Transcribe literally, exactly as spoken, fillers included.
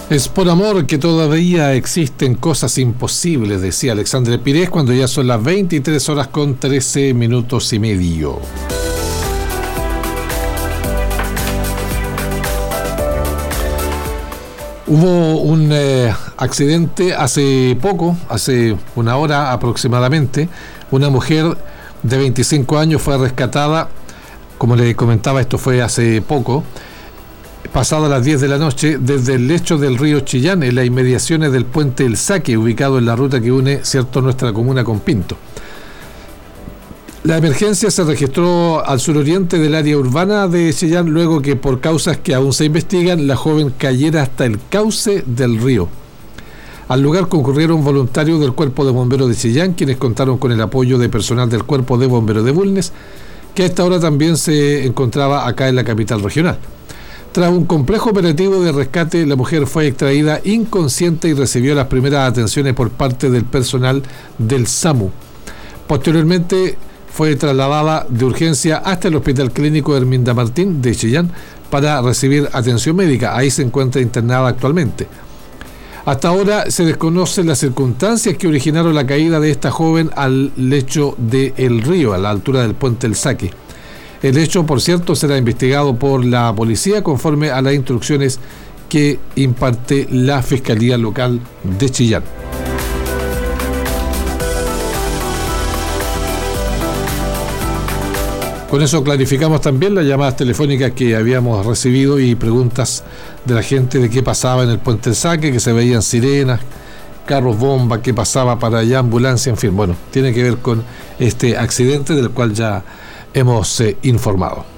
Es por amor que todavía existen cosas imposibles, decía Alexandre Pires cuando ya son las veintitrés horas con trece minutos y medio. Hubo un eh, accidente hace poco, hace una hora aproximadamente. Una mujer de veinticinco años fue rescatada, como le comentaba, esto fue hace poco, pasado a las diez de la noche, desde el lecho del río Chillán, en las inmediaciones del puente El Saque, ubicado en la ruta que une, cierto, nuestra comuna con Pinto. La emergencia se registró al suroriente del área urbana de Chillán, luego que, por causas que aún se investigan, la joven cayera hasta el cauce del río. Al lugar concurrieron voluntarios del Cuerpo de Bomberos de Chillán, quienes contaron con el apoyo de personal del Cuerpo de Bomberos de Bulnes, que a esta hora también se encontraba acá en la capital regional. Tras un complejo operativo de rescate, la mujer fue extraída inconsciente y recibió las primeras atenciones por parte del personal del SAMU. Posteriormente fue trasladada de urgencia hasta el Hospital Clínico Herminda Martín de Chillán para recibir atención médica. Ahí se encuentra internada actualmente. Hasta ahora se desconocen las circunstancias que originaron la caída de esta joven al lecho del río, a la altura del puente El Saque. El hecho, por cierto, será investigado por la policía conforme a las instrucciones que imparte la Fiscalía Local de Chillán. Con eso clarificamos también las llamadas telefónicas que habíamos recibido y preguntas de la gente de qué pasaba en el puente El Saque, que se veían sirenas, carros bomba, qué pasaba para allá, ambulancia, en fin. Bueno, tiene que ver con este accidente del cual ya hemos eh, informado.